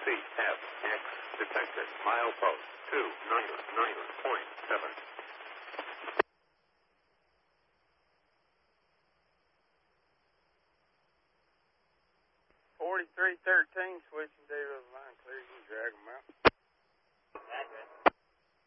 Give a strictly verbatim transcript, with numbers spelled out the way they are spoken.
C F X detected. Milepost two nine nine point seven. forty-three thirteen, switching data of the line clear. You can drag them out.